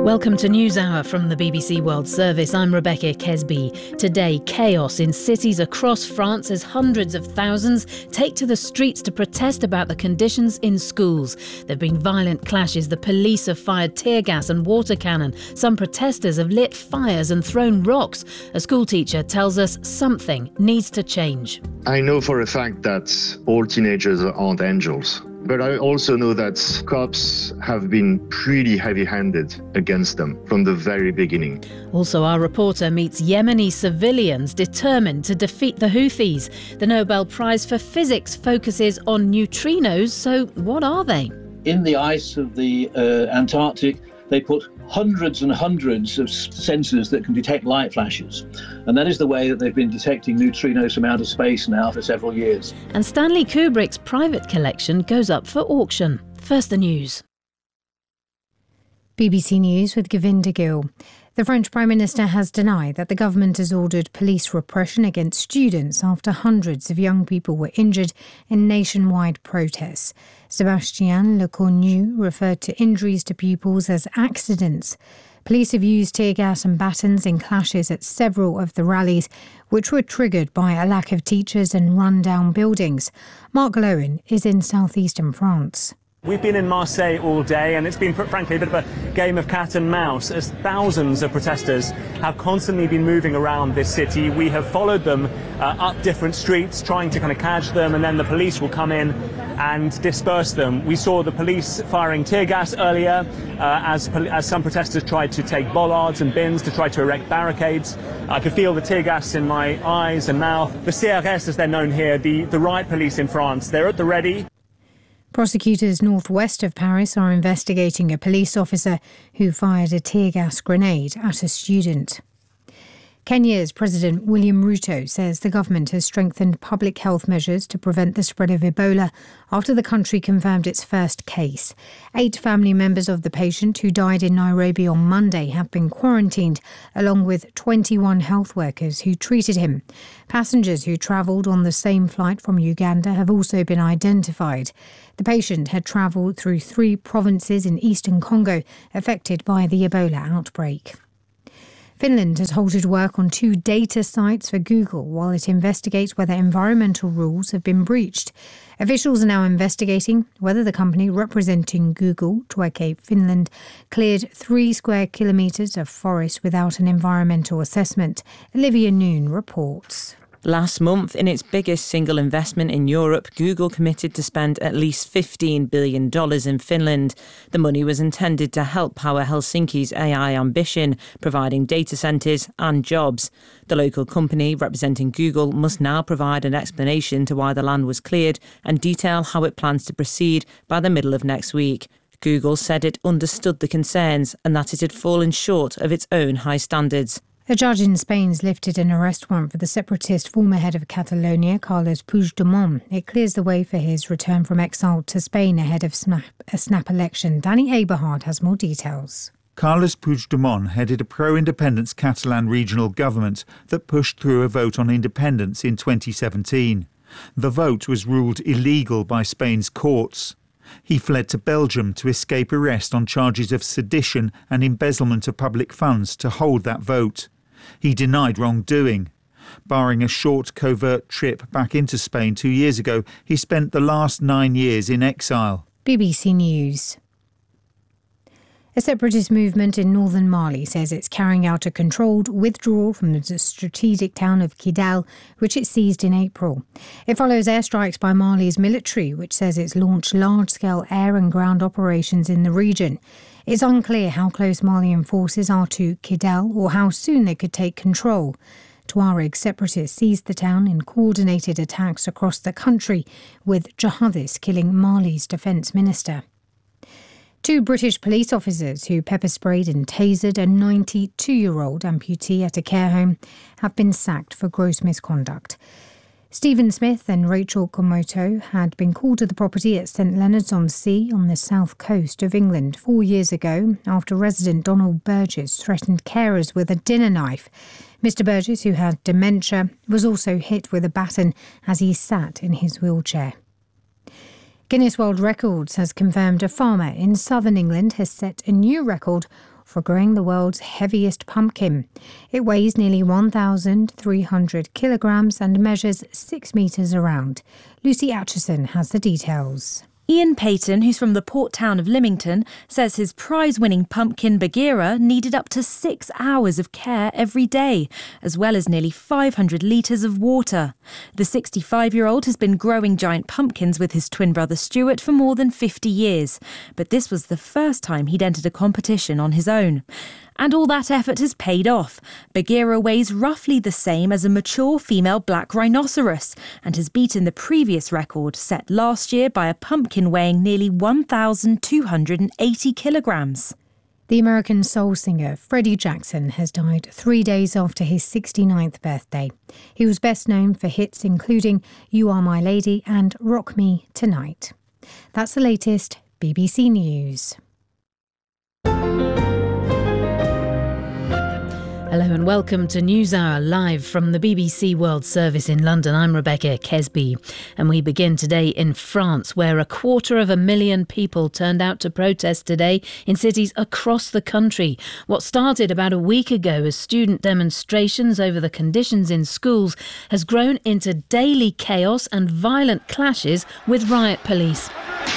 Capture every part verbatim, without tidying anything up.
Welcome to NewsHour from the B B C World Service. I'm Rebecca Kesby. Today, chaos in cities across France as hundreds of thousands take to the streets to protest about the conditions in schools. There have been violent clashes. The police have fired tear gas and water cannon. Some protesters have lit fires and thrown rocks. A schoolteacher tells us something needs to change. I know for a fact that all teenagers aren't angels. But I also know that cops have been pretty heavy-handed against them from the very beginning. Also, our reporter meets Yemeni civilians determined to defeat the Houthis. The Nobel Prize for Physics focuses on neutrinos, so what are they? In the ice of the uh, Antarctic, they put hundreds and hundreds of sensors that can detect light flashes. And that is the way that they've been detecting neutrinos from outer space now for several years. And Stanley Kubrick's private collection goes up for auction. First, the news. B B C News with Govinda Gill. The French Prime Minister has denied that the government has ordered police repression against students after hundreds of young people were injured in nationwide protests. Sébastien Lecornu referred to injuries to pupils as accidents. Police have used tear gas and batons in clashes at several of the rallies, which were triggered by a lack of teachers and run-down buildings. Mark Lowen is in southeastern France. We've been in Marseille all day, and it's been, frankly, a bit of a game of cat and mouse as thousands of protesters have constantly been moving around this city. We have followed them uh, up different streets, trying to kind of catch them, and then the police will come in and disperse them. We saw the police firing tear gas earlier uh, as, as some protesters tried to take bollards and bins to try to erect barricades. I could feel the tear gas in my eyes and mouth. The C R S, as they're known here, the, the riot police in France, they're at the ready. Prosecutors northwest of Paris are investigating a police officer who fired a tear gas grenade at a student. Kenya's President William Ruto says the government has strengthened public health measures to prevent the spread of Ebola after the country confirmed its first case. Eight family members of the patient who died in Nairobi on Monday have been quarantined, along with twenty-one health workers who treated him. Passengers who travelled on the same flight from Uganda have also been identified. The patient had travelled through three provinces in eastern Congo affected by the Ebola outbreak. Finland has halted work on two data sites for Google while it investigates whether environmental rules have been breached. Officials are now investigating whether the company representing Google, Twerke Finland, cleared three square kilometres of forest without an environmental assessment. Olivia Noon reports. Last month, in its biggest single investment in Europe, Google committed to spend at least fifteen billion dollars in Finland. The money was intended to help power Helsinki's A I ambition, providing data centres and jobs. The local company representing Google must now provide an explanation to why the land was cleared and detail how it plans to proceed by the middle of next week. Google said it understood the concerns and that it had fallen short of its own high standards. A judge in Spain's lifted an arrest warrant for the separatist former head of Catalonia, Carles Puigdemont. It clears the way for his return from exile to Spain ahead of snap, a snap election. Danny Aberhard has more details. Carles Puigdemont headed a pro-independence Catalan regional government that pushed through a vote on independence in twenty seventeen. The vote was ruled illegal by Spain's courts. He fled to Belgium to escape arrest on charges of sedition and embezzlement of public funds to hold that vote. He denied wrongdoing. Barring a short covert trip back into Spain two years ago, he spent the last nine years in exile. B B C News. A separatist movement in northern Mali says it's carrying out a controlled withdrawal from the strategic town of Kidal, which it seized in April. It follows airstrikes by Mali's military, which says it's launched large-scale air and ground operations in the region. It's unclear how close Malian forces are to Kidal or how soon they could take control. Tuareg separatists seized the town in coordinated attacks across the country, with jihadists killing Mali's defence minister. Two British police officers who pepper-sprayed and tasered a ninety-two-year-old amputee at a care home have been sacked for gross misconduct. Stephen Smith and Rachel Komoto had been called to the property at St Leonards-on-Sea on the south coast of England four years ago after resident Donald Burgess threatened carers with a dinner knife. Mister Burgess, who had dementia, was also hit with a baton as he sat in his wheelchair. Guinness World Records has confirmed a farmer in southern England has set a new record for growing the world's heaviest pumpkin. It weighs nearly one thousand three hundred kilograms and measures six metres around. Lucy Atchison has the details. Ian Payton, who's from the port town of Lymington, says his prize-winning pumpkin Bagheera needed up to six hours of care every day, as well as nearly five hundred litres of water. The sixty-five-year-old has been growing giant pumpkins with his twin brother Stuart for more than fifty years, but this was the first time he'd entered a competition on his own. And all that effort has paid off. Bagheera weighs roughly the same as a mature female black rhinoceros and has beaten the previous record set last year by a pumpkin weighing nearly one thousand two hundred eighty kilograms. The American soul singer Freddie Jackson has died three days after his sixty-ninth birthday. He was best known for hits including You Are My Lady and Rock Me Tonight. That's the latest B B C News. Hello and welcome to NewsHour, live from the B B C World Service in London. I'm Rebecca Kesby, and we begin today in France, where a quarter of a million people turned out to protest today in cities across the country. What started about a week ago as student demonstrations over the conditions in schools has grown into daily chaos and violent clashes with riot police.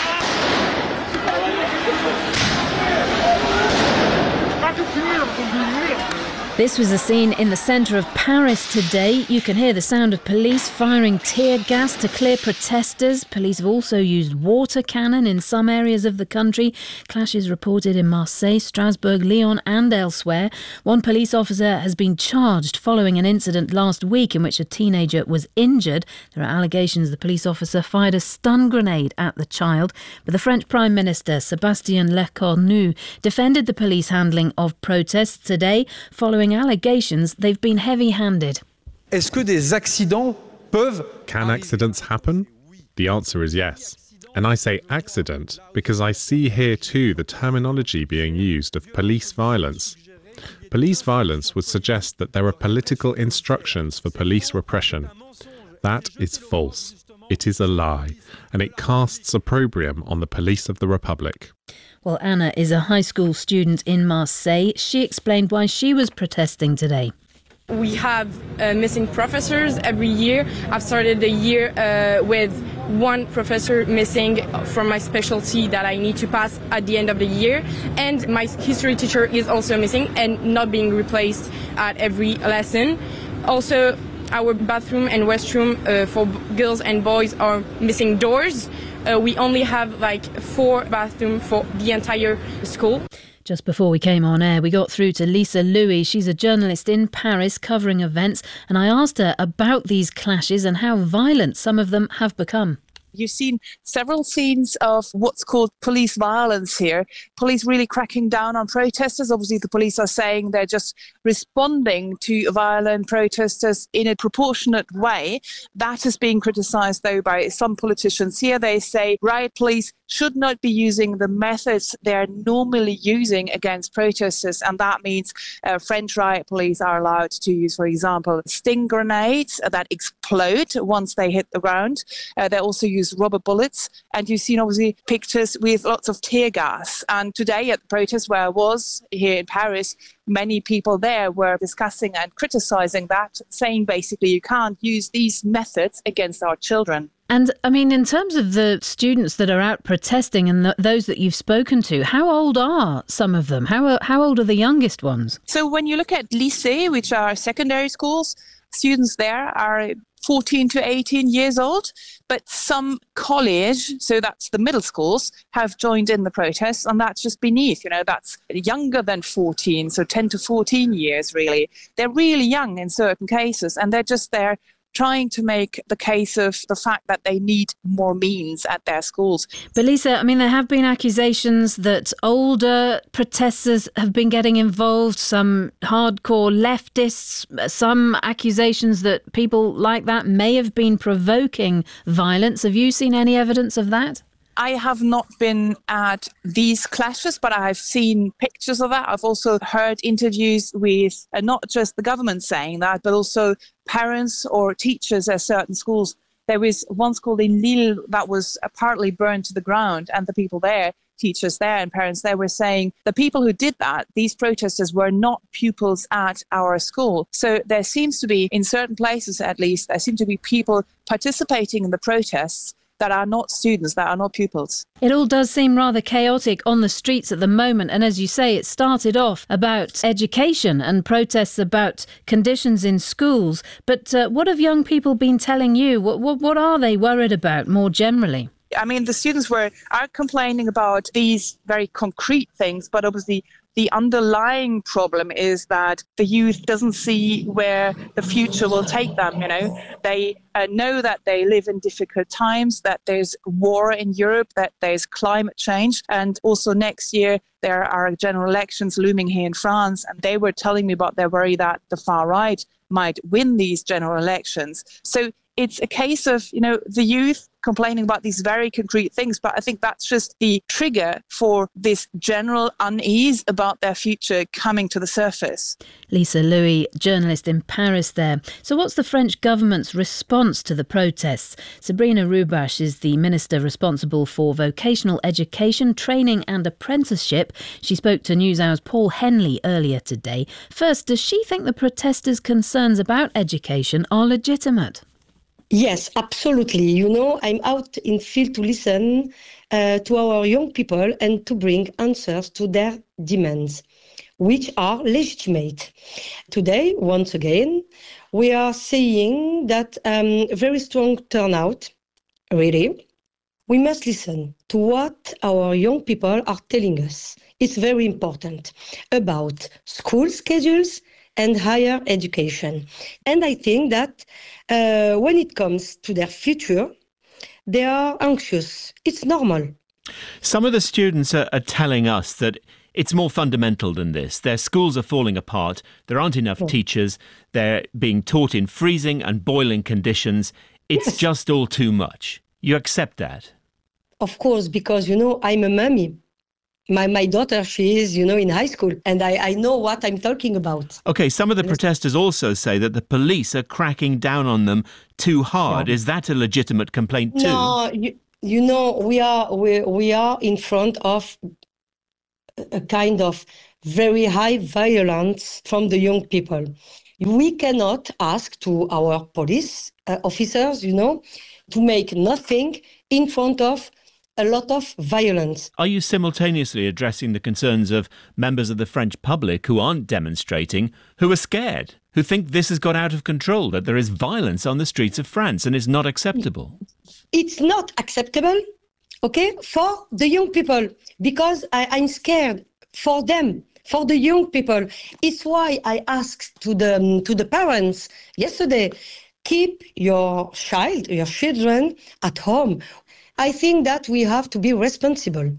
This was a scene in the centre of Paris today. You can hear the sound of police firing tear gas to clear protesters. Police have also used water cannon in some areas of the country. Clashes reported in Marseille, Strasbourg, Lyon and elsewhere. One police officer has been charged following an incident last week in which a teenager was injured. There are allegations the police officer fired a stun grenade at the child. But the French Prime Minister, Sébastien Lecornu, defended the police handling of protests today, following allegations they've been heavy-handed. Est-ce que des accidents peuvent... Can accidents happen? The answer is yes. And I say accident because I see here too the terminology being used of police violence. Police violence would suggest that there are political instructions for police repression. That is false. It is a lie, and it casts opprobrium on the police of the Republic. Well, Anna is a high school student in Marseille. She explained why she was protesting today. We have uh, missing professors every year. I've started the year uh, with one professor missing from my specialty that I need to pass at the end of the year. And my history teacher is also missing and not being replaced at every lesson. Also, our bathroom and restroom uh, for girls and boys are missing doors. Uh, we only have like four bathrooms for the entire school. Just before we came on air, we got through to Lisa Louis. She's a journalist in Paris covering events, and I asked her about these clashes and how violent some of them have become. You've seen several scenes of what's called police violence here. Police really cracking down on protesters. Obviously, the police are saying they're just responding to violent protesters in a proportionate way. That is being criticised, though, by some politicians here. They say riot police should not be using the methods they're normally using against protesters. And that means uh, French riot police are allowed to use, for example, sting grenades that explode once they hit the ground. Uh, they also use rubber bullets, and you've seen obviously pictures with lots of tear gas. And today at the protest where I was here in Paris, many people there were discussing and criticising that, saying basically you can't use these methods against our children. And I mean, in terms of the students that are out protesting and the, those that you've spoken to, how old are some of them? How, how old are the youngest ones? So when you look at lycée, which are secondary schools, students there are fourteen to eighteen years old, but some college, so that's the middle schools, have joined in the protests, and that's just beneath, you know, that's younger than fourteen, so ten to fourteen years really. They're really young in certain cases, and they're just there trying to make the case of the fact that they need more means at their schools. But Lisa, I mean, there have been accusations that older protesters have been getting involved, some hardcore leftists, some accusations that people like that may have been provoking violence. Have you seen any evidence of that? I have not been at these clashes, but I've seen pictures of that. I've also heard interviews with uh, not just the government saying that, but also parents or teachers at certain schools. There was one school in Lille that was partly burned to the ground, and the people there teachers there and parents there were saying the people who did that, these protesters, were not pupils at our school. So there seems to be, in certain places at least, there seem to be people participating in the protests that are not students, that are not pupils. It all does seem rather chaotic on the streets at the moment. And as you say, it started off about education and protests about conditions in schools. But uh, what have young people been telling you? What, what, what are they worried about more generally? I mean, the students were are complaining about these very concrete things, but obviously the underlying problem is that the youth doesn't see where the future will take them. You know, they uh, know that they live in difficult times, that there's war in Europe, that there's climate change. And also next year, there are general elections looming here in France. And they were telling me about their worry that the far right might win these general elections. So it's a case of, you know, the youth complaining about these very concrete things. But I think that's just the trigger for this general unease about their future coming to the surface. Lisa Louis, journalist in Paris there. So what's the French government's response to the protests? Sabrina Rubash is the minister responsible for vocational education, training and apprenticeship. She spoke to NewsHour's Paul Henley earlier today. First, does she think the protesters' concerns about education are legitimate? Yes, absolutely. You know, I'm out in field to listen uh, to our young people and to bring answers to their demands, which are legitimate. Today, once again, we are seeing that um, very strong turnout, really. We must listen to what our young people are telling us. It's very important about school schedules and higher education. And I think that uh, when it comes to their future, they are anxious. It's normal. Some of the students are, are telling us that it's more fundamental than this. Their schools are falling apart. There aren't enough oh. teachers. They're being taught in freezing and boiling conditions. It's yes. just all too much. You accept that? Of course, because, you know, I'm a mummy. My my daughter, she is, you know, in high school, and I, I know what I'm talking about. OK, some of the protesters also say that the police are cracking down on them too hard. Yeah. Is that a legitimate complaint too? No, you, you know, we are we, we are in front of a kind of very high violence from the young people. We cannot ask to our police uh, officers, you know, to make nothing in front of a lot of violence. Are you simultaneously addressing the concerns of members of the French public who aren't demonstrating, who are scared, who think this has got out of control, that there is violence on the streets of France and is not acceptable? It's not acceptable, okay, for the young people, because I, I'm scared for them, for the young people. It's why I asked to the to the parents yesterday, keep your child, your children at home. I think that we have to be responsible.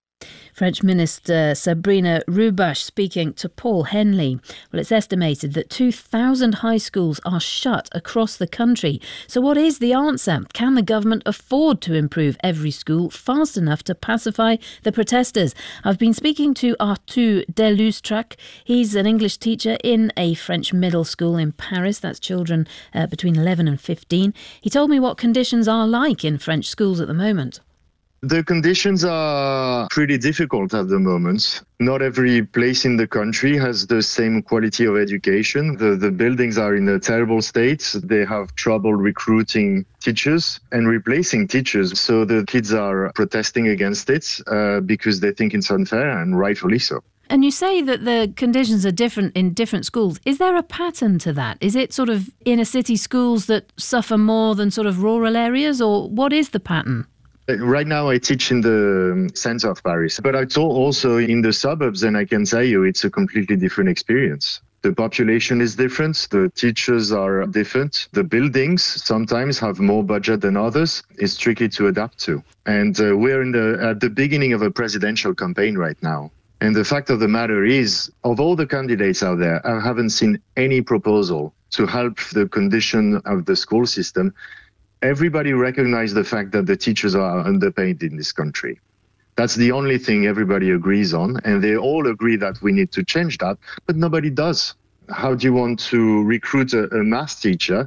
French Minister Sabrina Rubash speaking to Paul Henley. Well, it's estimated that two thousand high schools are shut across the country. So what is the answer? Can the government afford to improve every school fast enough to pacify the protesters? I've been speaking to Arthur Delustrac. He's an English teacher in a French middle school in Paris. That's children uh, between eleven and fifteen. He told me what conditions are like in French schools at the moment. The conditions are pretty difficult at the moment. Not every place in the country has the same quality of education. The, the buildings are in a terrible state. They have trouble recruiting teachers and replacing teachers. So the kids are protesting against it uh, because they think it's unfair, and rightfully so. And you say that the conditions are different in different schools. Is there a pattern to that? Is it sort of inner city schools that suffer more than sort of rural areas, or what is the pattern? Right now, I teach in the centre of Paris, but I taught also in the suburbs, and I can tell you it's a completely different experience. The population is different, the teachers are different, the buildings sometimes have more budget than others. It's tricky to adapt to. And uh, we're in the, at the beginning of a presidential campaign right now. And the fact of the matter is, of all the candidates out there, I haven't seen any proposal to help the condition of the school system. Everybody recognizes the fact that the teachers are underpaid in this country. That's the only thing everybody agrees on, and they all agree that we need to change that, but nobody does. How do you want to recruit a, a math teacher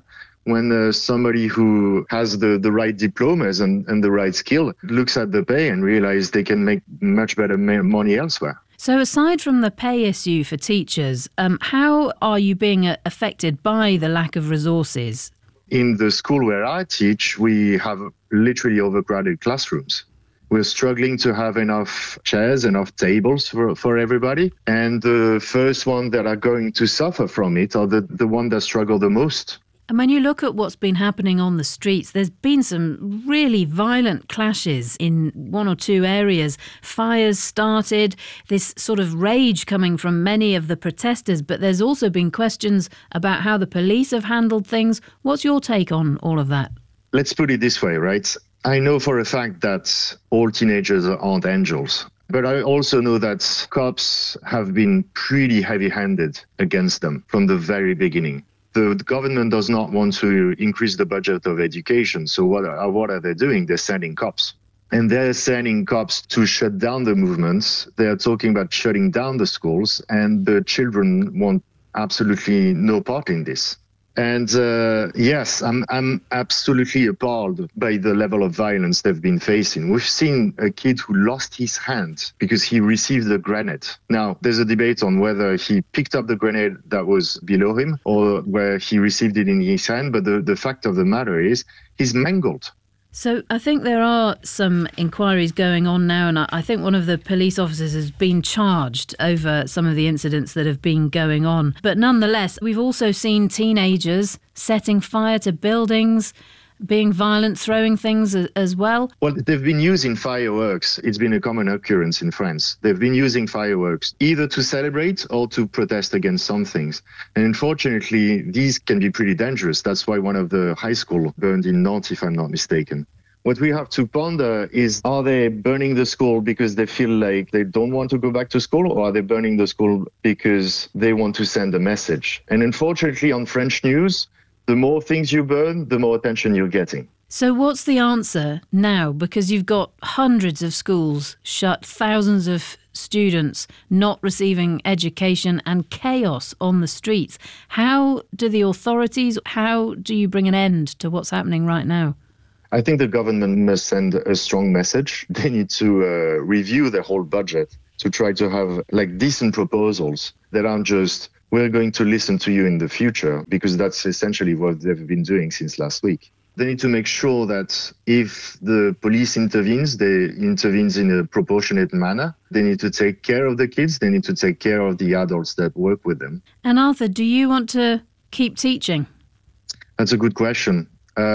when uh, somebody who has the, the right diplomas and, and the right skill looks at the pay and realizes they can make much better ma- money elsewhere. So aside from the pay issue for teachers, um, how are you being uh, affected by the lack of resources? In the school where I teach, we have literally overcrowded classrooms. We're struggling to have enough chairs, enough tables for, for everybody. And the first ones that are going to suffer from it are the, the ones that struggle the most. And when you look at what's been happening on the streets, there's been some really violent clashes in one or two areas. Fires started, this sort of rage coming from many of the protesters, but there's also been questions about how the police have handled things. What's your take on all of that? Let's put it this way, right? I know for a fact that all teenagers aren't angels. But I also know that cops have been pretty heavy-handed against them from the very beginning. The government does not want to increase the budget of education. So what are, what are they doing? They're sending cops. And they're sending cops to shut down the movements. They're talking about shutting down the schools, and the children want absolutely no part in this. And uh, yes, I'm I'm absolutely appalled by the level of violence they've been facing. We've seen a kid who lost his hand because he received a grenade. Now, there's a debate on whether he picked up the grenade that was below him or where he received it in his hand, but the, the fact of the matter is he's mangled. So I think there are some inquiries going on now, and I think one of the police officers has been charged over some of the incidents that have been going on. But nonetheless, we've also seen teenagers setting fire to buildings, being violent, throwing things as well. Well, they've been using fireworks. It's been a common occurrence in France. They've been using fireworks either to celebrate or to protest against some things. And unfortunately, these can be pretty dangerous. That's why one of the high school burned in Nantes, if I'm not mistaken. What we have to ponder is, are they burning the school because they feel like they don't want to go back to school, or are they burning the school because they want to send a message? And unfortunately, on French news, the more things you burn, the more attention you're getting. So what's the answer now? Because you've got hundreds of schools shut, thousands of students not receiving education, and chaos on the streets. How do the authorities, how do you bring an end to what's happening right now? I think the government must send a strong message. They need to uh, review their whole budget to try to have like decent proposals that aren't just, we're going to listen to you in the future, because that's essentially what they've been doing since last week. They need to make sure that if the police intervenes, they intervenes in a proportionate manner. They need to take care of the kids. They need to take care of the adults that work with them. And Arthur, do you want to keep teaching? That's a good question.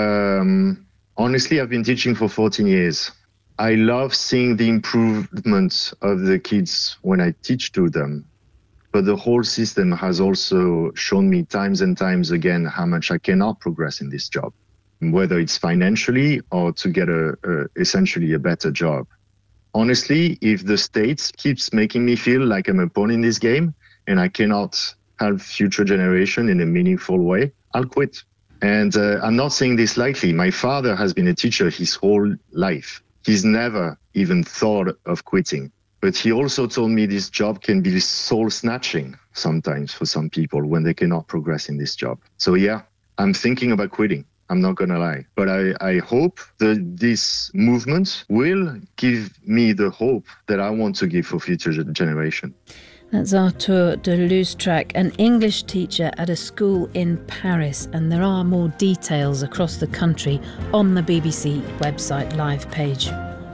Um, honestly, I've been teaching for fourteen years. I love seeing the improvement of the kids when I teach to them. But the whole system has also shown me times and times again how much I cannot progress in this job, whether it's financially or to get a, a essentially a better job. Honestly, if the state keeps making me feel like I'm a pawn in this game and I cannot help future generation in a meaningful way, I'll quit. And uh, I'm not saying this lightly. My father has been a teacher his whole life. He's never even thought of quitting. But he also told me this job can be soul-snatching sometimes for some people when they cannot progress in this job. So yeah, I'm thinking about quitting. I'm not going to lie. But I, I hope that this movement will give me the hope that I want to give for future generation. That's Arthur de Leustrac, an English teacher at a school in Paris. And there are more details across the country on the B B C website live page.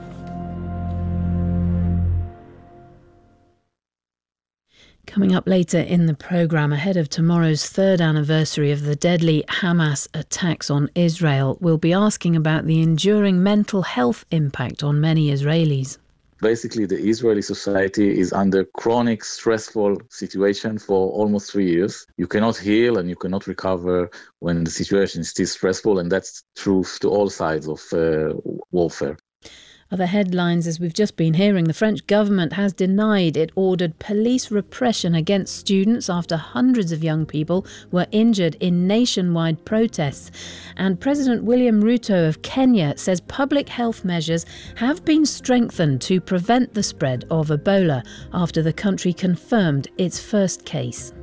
Coming up later in the programme, ahead of tomorrow's third anniversary of the deadly Hamas attacks on Israel, we'll be asking about the enduring mental health impact on many Israelis. Basically, the Israeli society is under chronic, stressful situation for almost three years. You cannot heal and you cannot recover when the situation is still stressful, and that's true to all sides of uh, warfare. Other headlines, as we've just been hearing, the French government has denied it ordered police repression against students after hundreds of young people were injured in nationwide protests. And President William Ruto of Kenya says public health measures have been strengthened to prevent the spread of Ebola after the country confirmed its first case.